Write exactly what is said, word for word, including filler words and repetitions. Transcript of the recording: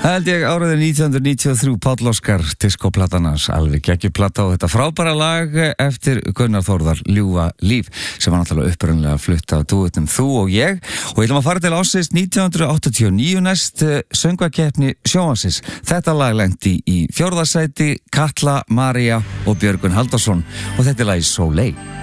Held ég árið nítján hundruð níutíu og þrjú, Páll Óskar, diskóplatanans, alveg geggjuplata og þetta frábæra lag eftir Gunnar Þórðar, Ljúfa líf, sem var náttúrulega upprunnilega flutt af dúetnum Þú og ég. Og ég ætlum að fara til ársins nítján hundruð áttatíu og níu næst, söngvakeppni sjónvarpsins. Þetta lag lenti í fjórða sæti, Katla, María og Björgvin Halldórsson og þetta er lagið Sóley.